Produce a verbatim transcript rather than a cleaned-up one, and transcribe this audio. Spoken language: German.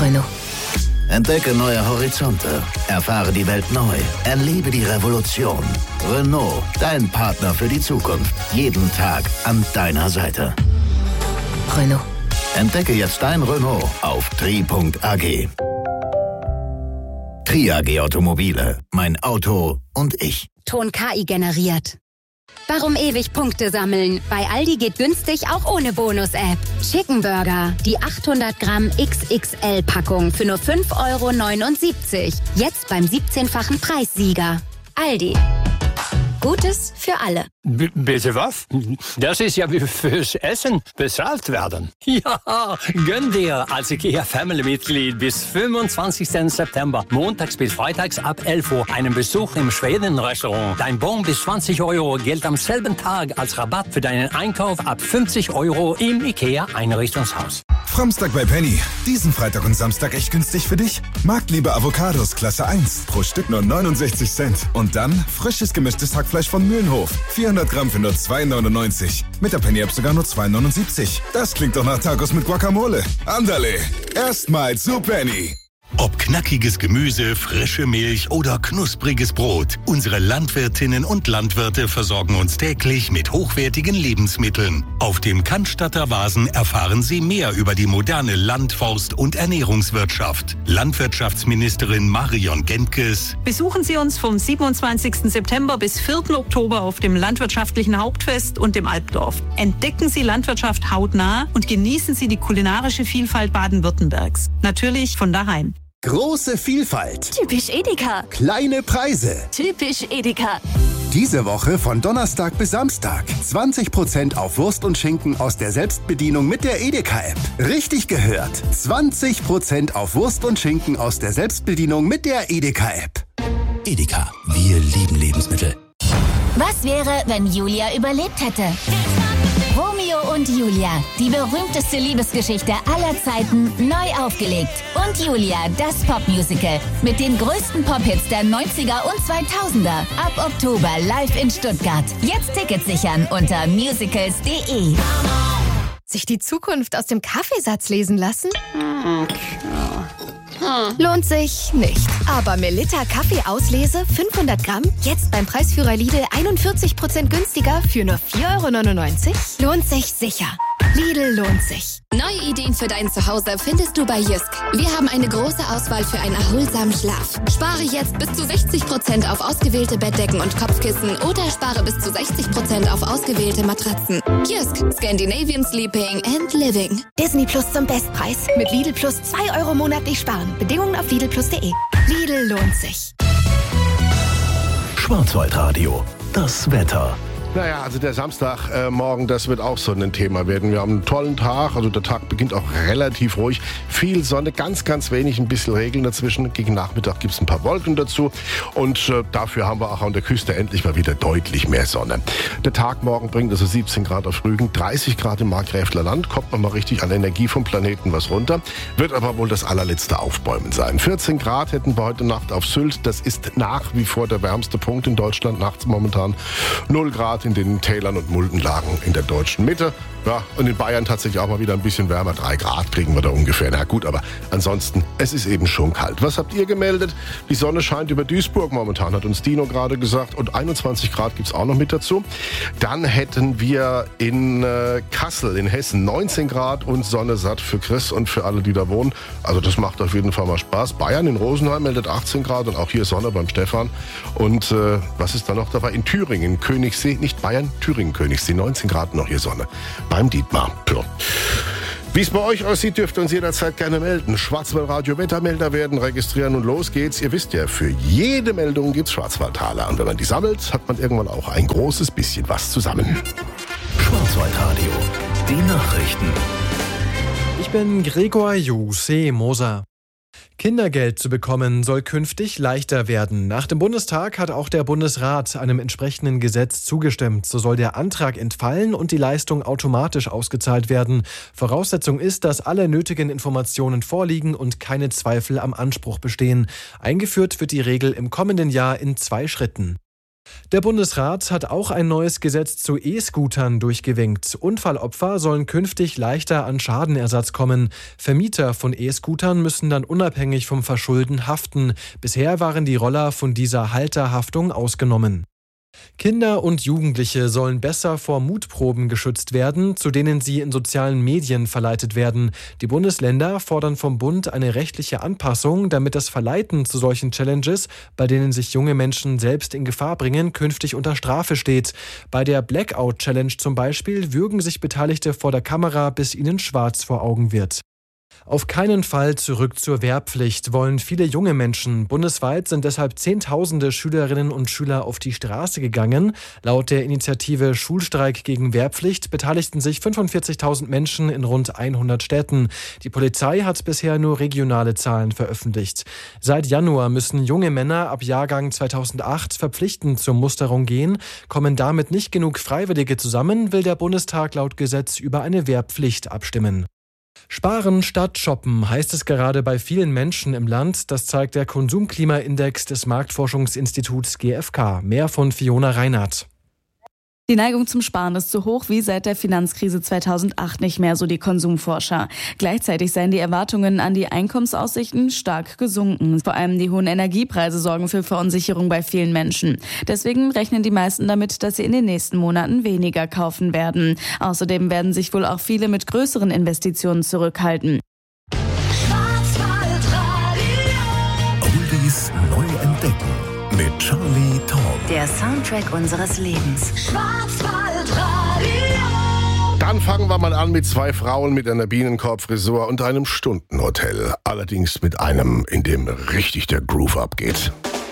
Renault. Entdecke neue Horizonte. Erfahre die Welt neu. Erlebe die Revolution. Renault, dein Partner für die Zukunft. Jeden Tag an deiner Seite. Renault. Entdecke jetzt dein Renault auf tri punkt a g. Tri A G Automobile. Mein Auto und ich. Ton K I generiert. Warum ewig Punkte sammeln? Bei Aldi geht günstig auch ohne Bonus-App. Chicken Burger, die achthundert Gramm X X L-Packung für nur fünf Euro neunundsiebzig. Jetzt beim siebzehnfachen Preissieger. Aldi. Gutes für alle. B- bitte was? Das ist ja wie fürs Essen bezahlt werden. Ja, gönn dir als IKEA-Family-Mitglied bis fünfundzwanzigsten September, montags bis freitags ab elf Uhr, einen Besuch im Schweden-Restaurant. Dein Bon bis zwanzig Euro gilt am selben Tag als Rabatt für deinen Einkauf ab fünfzig Euro im IKEA-Einrichtungshaus. Framstag bei Penny. Diesen Freitag und Samstag echt günstig für dich? Marktliebe Avocados Klasse eins. Pro Stück nur neunundsechzig Cent. Und dann frisches gemischtes Hackfleisch von Mühlenhof. vierhundert Gramm für nur zwei neunundneunzig. Mit der Penny-App sogar nur zwei neunundsiebzig. Das klingt doch nach Tacos mit Guacamole. Andale. Erstmal zu Penny. Ob knackiges Gemüse, frische Milch oder knuspriges Brot, unsere Landwirtinnen und Landwirte versorgen uns täglich mit hochwertigen Lebensmitteln. Auf dem Cannstatter Vasen erfahren Sie mehr über die moderne Land-, Forst- und Ernährungswirtschaft. Landwirtschaftsministerin Marion Gentges. Besuchen Sie uns vom siebenundzwanzigsten September bis vierten Oktober auf dem Landwirtschaftlichen Hauptfest und dem Alpdorf. Entdecken Sie Landwirtschaft hautnah und genießen Sie die kulinarische Vielfalt Baden-Württembergs. Natürlich von daheim. Große Vielfalt. Typisch Edeka. Kleine Preise. Typisch Edeka. Diese Woche von Donnerstag bis Samstag. zwanzig Prozent auf Wurst und Schinken aus der Selbstbedienung mit der Edeka-App. Richtig gehört. zwanzig Prozent auf Wurst und Schinken aus der Selbstbedienung mit der Edeka-App. Edeka. Wir lieben Lebensmittel. Was wäre, wenn Julia überlebt hätte? Romeo und Julia, die berühmteste Liebesgeschichte aller Zeiten, neu aufgelegt. Und Julia, das Popmusical mit den größten Pop-Hits der neunziger und zweitausender. Ab Oktober live in Stuttgart. Jetzt Tickets sichern unter musicals punkt de. Sich die Zukunft aus dem Kaffeesatz lesen lassen? Lohnt sich nicht. Aber Melitta Kaffeeauslese fünfhundert Gramm, jetzt beim Preisführer Lidl einundvierzig Prozent günstiger für nur vier Euro neunundneunzig? Lohnt sich sicher. Lidl lohnt sich. Neue Ideen für dein Zuhause findest du bei Jysk. Wir haben eine große Auswahl für einen erholsamen Schlaf. Spare jetzt bis zu sechzig Prozent auf ausgewählte Bettdecken und Kopfkissen oder spare bis zu sechzig Prozent auf ausgewählte Matratzen. Jysk, Scandinavian Sleeping and Living. Disney Plus zum Bestpreis. Mit Lidl Plus zwei Euro monatlich sparen. Bedingungen auf lidl plus punkt de. Lidl lohnt sich. Schwarzwaldradio. Das Wetter. Naja, also der Samstagmorgen, äh, das wird auch so ein Thema werden. Wir haben einen tollen Tag, also der Tag beginnt auch relativ ruhig. Viel Sonne, ganz, ganz wenig, ein bisschen Regen dazwischen. Gegen Nachmittag gibt es ein paar Wolken dazu und äh, dafür haben wir auch an der Küste endlich mal wieder deutlich mehr Sonne. Der Tag morgen bringt also siebzehn Grad auf Rügen, dreißig Grad im Markgräfler Land, kommt man mal richtig an Energie vom Planeten was runter, wird aber wohl das allerletzte Aufbäumen sein. vierzehn Grad hätten wir heute Nacht auf Sylt, das ist nach wie vor der wärmste Punkt in Deutschland, nachts momentan null Grad in den Tälern und Muldenlagen in der deutschen Mitte. Ja, und in Bayern tatsächlich auch mal wieder ein bisschen wärmer. Drei Grad kriegen wir da ungefähr. Na gut, aber ansonsten, es ist eben schon kalt. Was habt ihr gemeldet? Die Sonne scheint über Duisburg momentan, hat uns Dino gerade gesagt. Und einundzwanzig Grad gibt's auch noch mit dazu. Dann hätten wir in äh, Kassel in Hessen neunzehn Grad und Sonne satt für Chris und für alle, die da wohnen. Also das macht auf jeden Fall mal Spaß. Bayern in Rosenheim meldet achtzehn Grad und auch hier Sonne beim Stefan. Und äh, was ist da noch dabei? In Thüringen, Königssee, nicht Bayern, Thüringen, Königssee, neunzehn Grad noch hier Sonne. Beim Dietmar. Ja. Wie es bei euch aussieht, dürft ihr uns jederzeit gerne melden. Schwarzwaldradio Wettermelder werden, registrieren und los geht's. Ihr wisst ja, für jede Meldung gibt's Schwarzwaldtaler. Und wenn man die sammelt, hat man irgendwann auch ein großes bisschen was zusammen. Schwarzwaldradio, die Nachrichten. Ich bin Gregor Juse Moser. Kindergeld zu bekommen soll künftig leichter werden. Nach dem Bundestag hat auch der Bundesrat einem entsprechenden Gesetz zugestimmt. So soll der Antrag entfallen und die Leistung automatisch ausgezahlt werden. Voraussetzung ist, dass alle nötigen Informationen vorliegen und keine Zweifel am Anspruch bestehen. Eingeführt wird die Regel im kommenden Jahr in zwei Schritten. Der Bundesrat hat auch ein neues Gesetz zu E-Scootern durchgewinkt. Unfallopfer sollen künftig leichter an Schadenersatz kommen. Vermieter von E-Scootern müssen dann unabhängig vom Verschulden haften. Bisher waren die Roller von dieser Halterhaftung ausgenommen. Kinder und Jugendliche sollen besser vor Mutproben geschützt werden, zu denen sie in sozialen Medien verleitet werden. Die Bundesländer fordern vom Bund eine rechtliche Anpassung, damit das Verleiten zu solchen Challenges, bei denen sich junge Menschen selbst in Gefahr bringen, künftig unter Strafe steht. Bei der Blackout-Challenge zum Beispiel würgen sich Beteiligte vor der Kamera, bis ihnen schwarz vor Augen wird. Auf keinen Fall zurück zur Wehrpflicht wollen viele junge Menschen. Bundesweit sind deshalb Zehntausende Schülerinnen und Schüler auf die Straße gegangen. Laut der Initiative Schulstreik gegen Wehrpflicht beteiligten sich fünfundvierzigtausend Menschen in rund hundert Städten. Die Polizei hat bisher nur regionale Zahlen veröffentlicht. Seit Januar müssen junge Männer ab Jahrgang zweitausendacht verpflichtend zur Musterung gehen. Kommen damit nicht genug Freiwillige zusammen, will der Bundestag laut Gesetz über eine Wehrpflicht abstimmen. Sparen statt shoppen heißt es gerade bei vielen Menschen im Land. Das zeigt der Konsumklimaindex des Marktforschungsinstituts G F K. Mehr von Fiona Reinhardt. Die Neigung zum Sparen ist so hoch wie seit der Finanzkrise zweitausendacht nicht mehr, so die Konsumforscher. Gleichzeitig seien die Erwartungen an die Einkommensaussichten stark gesunken. Vor allem die hohen Energiepreise sorgen für Verunsicherung bei vielen Menschen. Deswegen rechnen die meisten damit, dass sie in den nächsten Monaten weniger kaufen werden. Außerdem werden sich wohl auch viele mit größeren Investitionen zurückhalten. Oldies neu entdecken mit Charlie Tom. Der Soundtrack unseres Lebens. Dann fangen wir mal an mit zwei Frauen mit einer Bienenkorbfrisur und einem Stundenhotel. Allerdings mit einem, in dem richtig der Groove abgeht.